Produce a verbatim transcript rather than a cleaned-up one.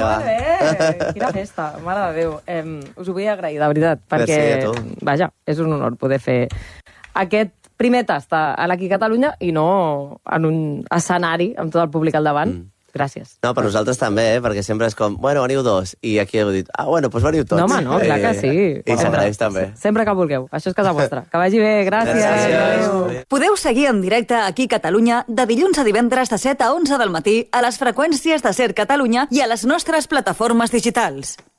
va. Bé, quina festa, mare de Déu. Eh, us ho vull agrair, de veritat, perquè, Merci a tu. vaja, és un honor poder fer aquest primer tast a l'Aquí Catalunya i no en un escenari amb tot el públic al davant. Mm. Gràcies. No, per nosaltres també, eh? Perquè sempre és com, bueno, veniu dos, i aquí heu dit, ah, bueno, doncs veniu tots. No, home, no, clar que sí. I s'agraeix també. Sempre que vulgueu, això és casa vostra. Que vagi bé, gràcies. Gràcies. Podeu seguir en directe aquí a Catalunya de dilluns a divendres de set a onze del matí a les freqüències de Ser Catalunya i a les nostres plataformes digitals.